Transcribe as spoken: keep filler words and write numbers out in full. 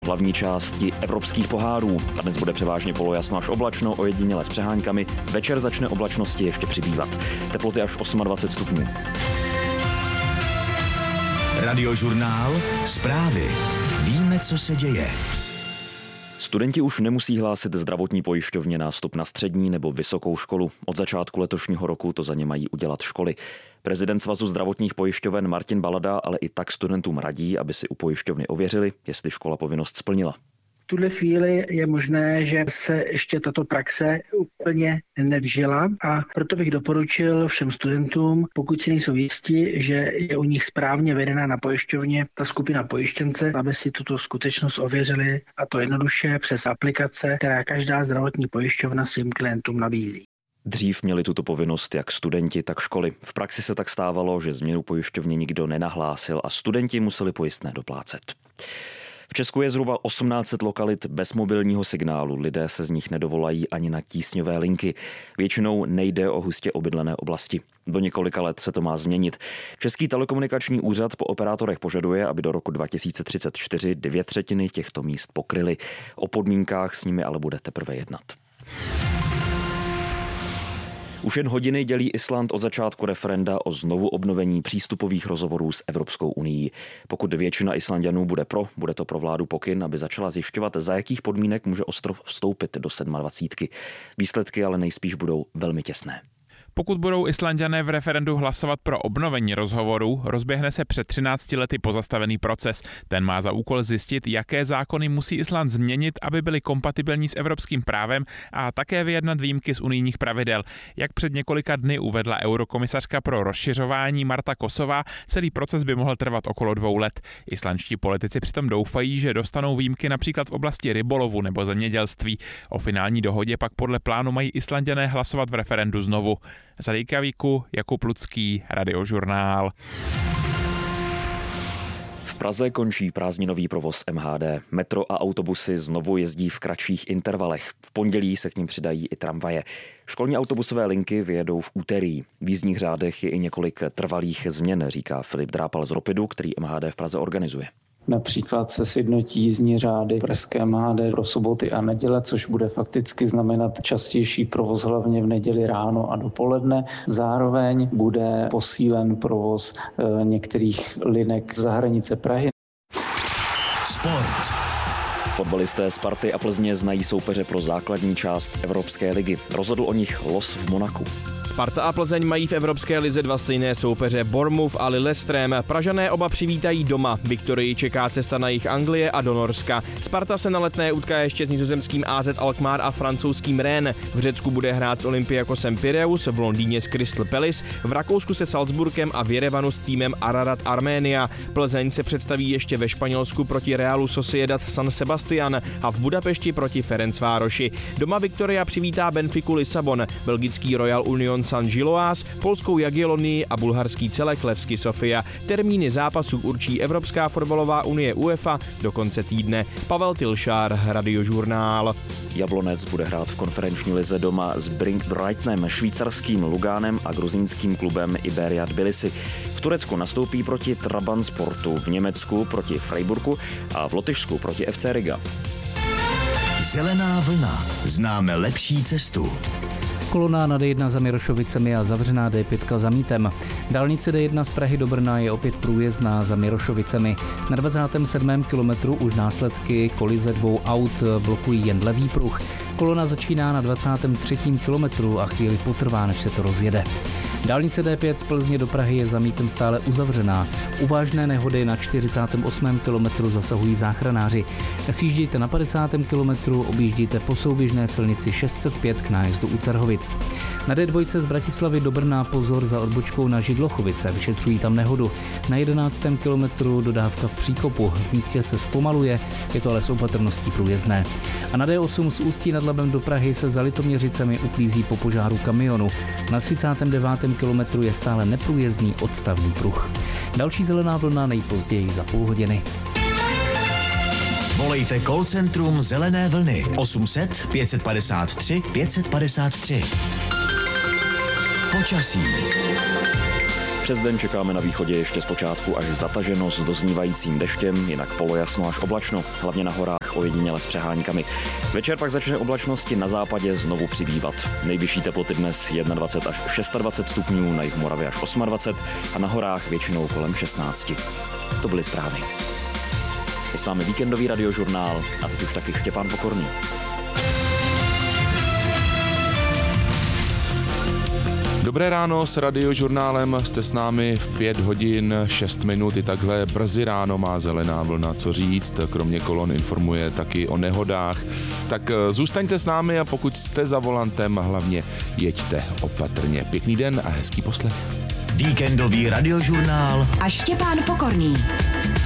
hlavní části evropských pohárů. A dnes bude převážně polojasno až oblačno, ojediněle s přeháňkami. Večer začne oblačnosti ještě přibývat. Teploty až dvacet osm stupňů. Radiožurnál. Zprávy. Víme, co se děje. Studenti už nemusí hlásit zdravotní pojišťovně nástup na střední nebo vysokou školu. Od začátku letošního roku to za ně mají udělat školy. Prezident Svazu zdravotních pojišťoven Martin Balada ale i tak studentům radí, aby si u pojišťovny ověřili, jestli škola povinnost splnila. V tuhle chvíli je možné, že se ještě tato praxe úplně nevžila a proto bych doporučil všem studentům, pokud si nejsou jistí, že je u nich správně vedená na pojišťovně ta skupina pojištěnce, aby si tuto skutečnost ověřili, a to jednoduše přes aplikace, která každá zdravotní pojišťovna svým klientům nabízí. Dřív měli tuto povinnost jak studenti, tak školy. V praxi se tak stávalo, že změnu pojišťovně nikdo nenahlásil a studenti museli pojistné doplácet. V Česku je zhruba osmnáct set lokalit bez mobilního signálu. Lidé se z nich nedovolají ani na tísňové linky. Většinou nejde o hustě obydlené oblasti. Do několika let se to má změnit. Český telekomunikační úřad po operátorech požaduje, aby do roku dva tisíce třicet čtyři dvě třetiny těchto míst pokryly. O podmínkách s nimi ale bude teprve jednat. Už jen hodiny dělí Island od začátku referenda o znovu obnovení přístupových rozhovorů s Evropskou unií. Pokud většina Islanďanů bude pro, bude to pro vládu pokyn, aby začala zjišťovat, za jakých podmínek může ostrov vstoupit do sedmadvacítky. Výsledky ale nejspíš budou velmi těsné. Pokud budou Islanďané v referendu hlasovat pro obnovení rozhovorů, rozběhne se před třinácti lety pozastavený proces. Ten má za úkol zjistit, jaké zákony musí Island změnit, aby byly kompatibilní s evropským právem, a také vyjednat výjimky z unijních pravidel. Jak před několika dny uvedla eurokomisařka pro rozšiřování Marta Kosová, celý proces by mohl trvat okolo dvou let. Islandští politici přitom doufají, že dostanou výjimky například v oblasti rybolovu nebo zemědělství. O finální dohodě pak podle plánu mají Islanďané hlasovat v referendu znovu. Z Reykjavíku Jakub Lucký, Radiožurnál. V Praze končí prázdninový provoz M H D. Metro a autobusy znovu jezdí v kratších intervalech. V pondělí se k nim přidají i tramvaje. Školní autobusové linky vyjedou v úterý. V jízdních řádech je i několik trvalých změn, říká Filip Drápal z Ropidu, který M H D v Praze organizuje. Například se sjednotí jízdní řády pražské M H D pro soboty a neděle, což bude fakticky znamenat častější provoz hlavně v neděli ráno a dopoledne. Zároveň bude posílen provoz některých linek za hranice Prahy. Sport. Fotbalisté Sparty a Plzně znají soupeře pro základní část Evropské ligy. Rozhodl o nich los v Monaku. Sparta a Plzeň mají v Evropské lize dva stejné soupeře, Bournemouth a Lillestrøm. Pražané oba přivítají doma. Viktorii čeká cesta na jih Anglie a do Norska. Sparta se na Letné utká ještě s nizozemským A Z Alkmaar a francouzským Rennes. V Řecku bude hrát s Olympiakosem Pireus, v Londýně s Crystal Palace, v Rakousku se Salzburgem a v Jerevanu s týmem Ararat Arménia. Plzeň se představí ještě ve Španělsku proti Realu Sociedad San Sebastian a v Budapešti proti Ferencvároši. Doma Viktoria přivítá Benfiku Lisabon, belgický Royal Union Saint-Gilloise, polskou Jagiellonii a bulharský celek Levski Sofia. Termíny zápasů určí Evropská fotbalová unie UEFA do konce týdne. Pavel Tilšár, Radiožurnál. Jablonec bude hrát v konferenční lize doma s Brightonem, švýcarským Lugánem a gruzínským klubem Iberia Tbilisi. V Turecku nastoupí proti Trabzonsporu, v Německu proti Freiburgu a v Lotyšsku proti F C Riga. Zelená vlna. Známe lepší cestu. Kolona na D jedna za Mirošovicemi a zavřená D pět za Mítem. Dálnice D jedna z Prahy do Brna je opět průjezdná za Mirošovicemi. Na dvacátém sedmém kilometru už následky kolize dvou aut blokují jen levý pruh. Kolona začíná na dvacátém třetím kilometru a chvíli potrvá, než se to rozjede. Dálnice D pět z Plzně do Prahy je za Mítem stále uzavřená. U vážné nehody na čtyřicátém osmém kilometru zasahují záchranáři. Sjíždějte na padesátém kilometru, objíždíte po souběžné silnici šest set pět k nájezdu u Cerhovic. Na D dva z Bratislavy do Brna pozor za odbočkou na Židlochovice, vyšetřují tam nehodu. Na jedenáctém kilometru dodávka v příkopu, v místě se zpomaluje, je to ale s opatrností průjezdné. A na D osm z Ústí nad Labem do Prahy se za Litoměřicemi uklízí po požáru kamionu. Na třicátém devátém kilometru je stále neprůjezdný odstavný pruh. Další zelená vlna nejpozději za půl hodiny. Volejte call centrum Zelené vlny osm set pět padesát tři pět padesát tři. Počasí. Přes den čekáme na východě ještě zpočátku až zataženo s doznívajícím deštěm, jinak polojasno až oblačno, hlavně na horách ojediněle s přeháňkami. Večer pak začne oblačnosti na západě znovu přibývat. Nejvyšší teploty dnes dvacet jedna až dvacet šest stupňů, na jihu Moravy až dvacet osm a na horách většinou kolem šestnáct. To byly zprávy. Je s vámi víkendový radiožurnál a teď už taky Štěpán Pokorný. Dobré ráno s radiožurnálem, jste s námi v pět hodin šest minut, i takhle brzy ráno má Zelená vlna co říct, kromě kolon informuje taky o nehodách. Tak zůstaňte s námi a pokud jste za volantem, hlavně jeďte opatrně. Pěkný den a hezký poslech. Víkendový radiožurnál a Štěpán Pokorný.